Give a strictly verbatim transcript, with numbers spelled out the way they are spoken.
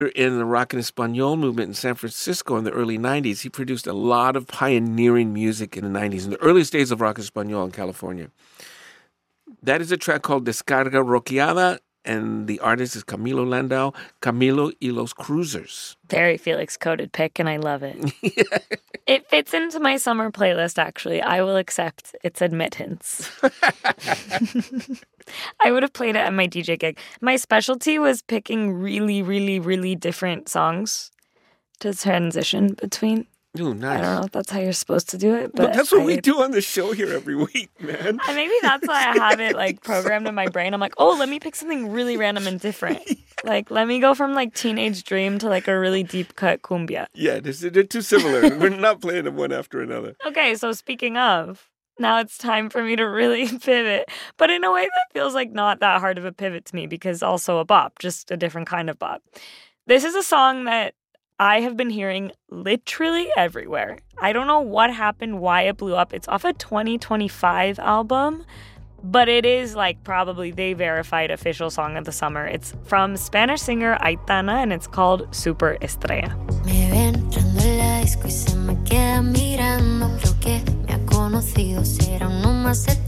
in the rock and Espanol movement in San Francisco in the early nineties. He produced a lot of pioneering music in the nineties, in the earliest days of rock and Espanol in California. That is a track called Descarga Rockeada, and the artist is Camilo Landau, Camilo y los Cruisers. Very Felix coded pick, and I love it. Yeah. It fits into my summer playlist, actually. I will accept its admittance. I would have played it at my D J gig. My specialty was picking really, really, really different songs to transition between. Ooh, nice. I don't know if that's how you're supposed to do it. But well, that's what I, we do on the show here every week, man. Maybe that's why I have it like programmed in my brain. I'm like, oh, let me pick something really random and different. Yeah. Like, let me go from like Teenage Dream to like a really deep cut cumbia. Yeah, they're too similar. We're not playing them one after another. Okay, so speaking of, now it's time for me to really pivot. But in a way that feels like not that hard of a pivot to me because also a bop, just a different kind of bop. This is a song that I have been hearing literally everywhere. I don't know what happened, why it blew up. It's off a twenty twenty-five album, but it is like probably the verified official song of the summer. It's from Spanish singer Aitana, and it's called Super Estrella. Me ve entrando en la disco y se me queda mirando. Creo que me ha conocido, será uno más